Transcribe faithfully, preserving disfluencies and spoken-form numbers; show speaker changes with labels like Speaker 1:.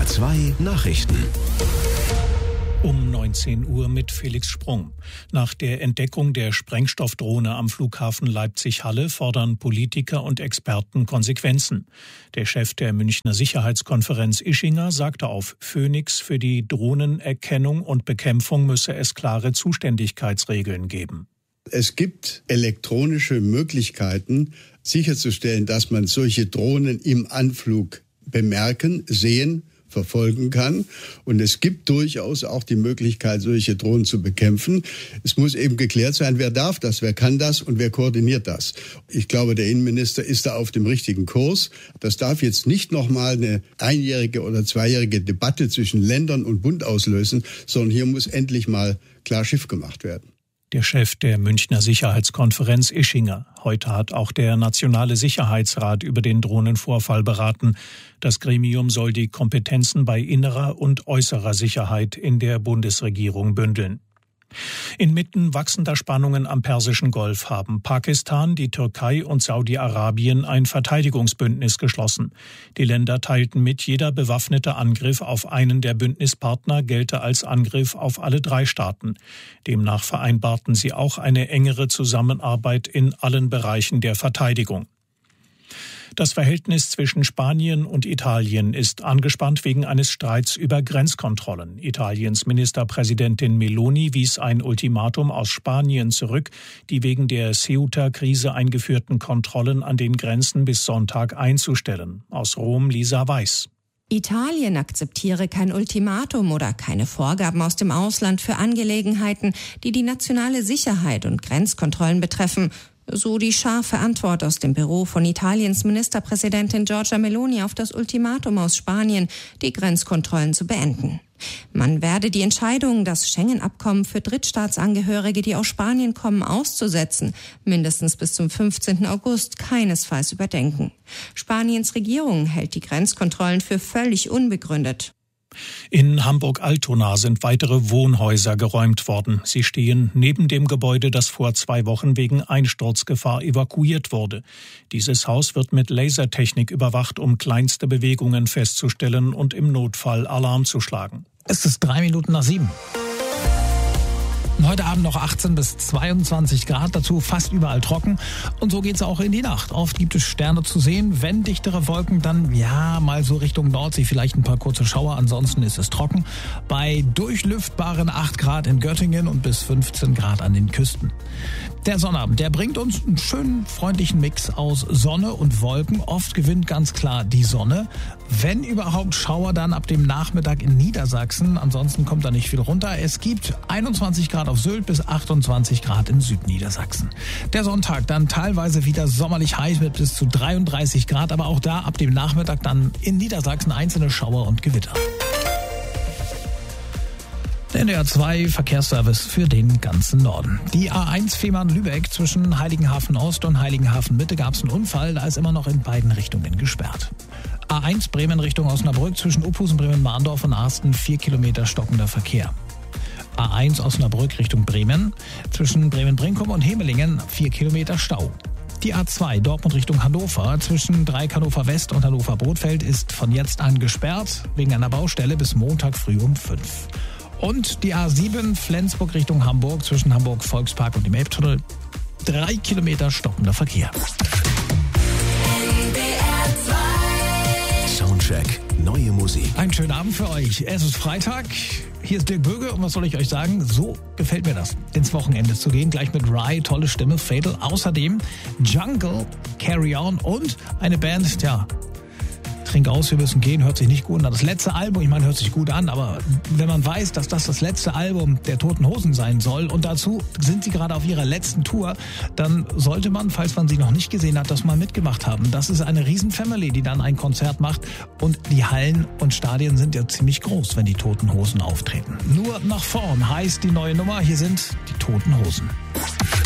Speaker 1: R zwei Nachrichten.
Speaker 2: Um neunzehn Uhr mit Felix Sprung. Nach der Entdeckung der Sprengstoffdrohne am Flughafen Leipzig-Halle fordern Politiker und Experten Konsequenzen. Der Chef der Münchner Sicherheitskonferenz Ischinger sagte auf Phoenix, für die Drohnenerkennung und Bekämpfung müsse es klare Zuständigkeitsregeln geben.
Speaker 3: Es gibt elektronische Möglichkeiten, sicherzustellen, dass man solche Drohnen im Anflug bemerken, sehen, verfolgen kann. Und es gibt durchaus auch die Möglichkeit, solche Drohnen zu bekämpfen. Es muss eben geklärt sein, wer darf das, wer kann das und wer koordiniert das. Ich glaube, der Innenminister ist da auf dem richtigen Kurs. Das darf jetzt nicht nochmal eine einjährige oder zweijährige Debatte zwischen Ländern und Bund auslösen, sondern hier muss endlich mal klar Schiff gemacht werden.
Speaker 2: Der Chef der Münchner Sicherheitskonferenz Ischinger. Heute hat auch der Nationale Sicherheitsrat über den Drohnenvorfall beraten. Das Gremium soll die Kompetenzen bei innerer und äußerer Sicherheit in der Bundesregierung bündeln. Inmitten wachsender Spannungen am Persischen Golf haben Pakistan, die Türkei und Saudi-Arabien ein Verteidigungsbündnis geschlossen. Die Länder teilten mit, jeder bewaffnete Angriff auf einen der Bündnispartner gelte als Angriff auf alle drei Staaten. Demnach vereinbarten sie auch eine engere Zusammenarbeit in allen Bereichen der Verteidigung. Das Verhältnis zwischen Spanien und Italien ist angespannt wegen eines Streits über Grenzkontrollen. Italiens Ministerpräsidentin Meloni wies ein Ultimatum aus Spanien zurück, die wegen der Ceuta-Krise eingeführten Kontrollen an den Grenzen bis Sonntag einzustellen. Aus Rom Lisa Weiß.
Speaker 4: Italien akzeptiere kein Ultimatum oder keine Vorgaben aus dem Ausland für Angelegenheiten, die die nationale Sicherheit und Grenzkontrollen betreffen. So die scharfe Antwort aus dem Büro von Italiens Ministerpräsidentin Giorgia Meloni auf das Ultimatum aus Spanien, die Grenzkontrollen zu beenden. Man werde die Entscheidung, das Schengen-Abkommen für Drittstaatsangehörige, die aus Spanien kommen, auszusetzen, mindestens bis zum fünfzehnten August keinesfalls überdenken. Spaniens Regierung hält die Grenzkontrollen für völlig unbegründet.
Speaker 2: In Hamburg-Altona sind weitere Wohnhäuser geräumt worden. Sie stehen neben dem Gebäude, das vor zwei Wochen wegen Einsturzgefahr evakuiert wurde. Dieses Haus wird mit Lasertechnik überwacht, um kleinste Bewegungen festzustellen und im Notfall Alarm zu schlagen.
Speaker 5: Es ist drei Minuten nach sieben. Heute Abend noch achtzehn bis zweiundzwanzig Grad, dazu fast überall trocken. Und so geht's auch in die Nacht. Oft gibt es Sterne zu sehen, wenn dichtere Wolken, dann ja mal so Richtung Nordsee, vielleicht ein paar kurze Schauer. Ansonsten ist es trocken. Bei durchlüftbaren acht Grad in Göttingen und bis fünfzehn Grad an den Küsten. Der Sonnabend, der bringt uns einen schönen, freundlichen Mix aus Sonne und Wolken. Oft gewinnt ganz klar die Sonne. Wenn überhaupt Schauer, dann ab dem Nachmittag in Niedersachsen. Ansonsten kommt da nicht viel runter. Es gibt einundzwanzig Grad auf Sylt bis achtundzwanzig Grad in Südniedersachsen. Der Sonntag dann teilweise wieder sommerlich heiß mit bis zu dreiunddreißig Grad. Aber auch da ab dem Nachmittag dann in Niedersachsen einzelne Schauer und Gewitter. Der N D R zwei Verkehrsservice für den ganzen Norden. Die A eins Fehmarn-Lübeck zwischen Heiligenhafen Ost und Heiligenhafen Mitte gab es einen Unfall. Da ist immer noch in beiden Richtungen gesperrt. A eins Bremen Richtung Osnabrück zwischen Uphusen, Bremen-Mahndorf und Arsten vier Kilometer stockender Verkehr. A eins Osnabrück Richtung Bremen zwischen Bremen-Brinkum und Hemelingen vier Kilometer Stau. Die A zwei Dortmund Richtung Hannover zwischen Dreieck Hannover West und Hannover Brodfeld ist von jetzt an gesperrt wegen einer Baustelle bis Montag früh um fünf. Und die A sieben Flensburg Richtung Hamburg zwischen Hamburg Volkspark und dem Elbtunnel. Drei Kilometer stockender Verkehr.
Speaker 1: Soundcheck, neue Musik.
Speaker 5: Einen schönen Abend für euch. Es ist Freitag. Hier ist Dirk Böge und was soll ich euch sagen? So gefällt mir das, ins Wochenende zu gehen. Gleich mit Rye, tolle Stimme, Fatal. Außerdem Jungle, Carry On und eine Band, tja, Trink aus, wir müssen gehen, hört sich nicht gut an. Das letzte Album, ich meine, hört sich gut an, aber wenn man weiß, dass das das letzte Album der Toten Hosen sein soll und dazu sind sie gerade auf ihrer letzten Tour, dann sollte man, falls man sie noch nicht gesehen hat, das mal mitgemacht haben. Das ist eine Riesen-Family, die dann ein Konzert macht und die Hallen und Stadien sind ja ziemlich groß, wenn die Toten Hosen auftreten. Nur nach vorn heißt die neue Nummer, hier sind die Toten Hosen.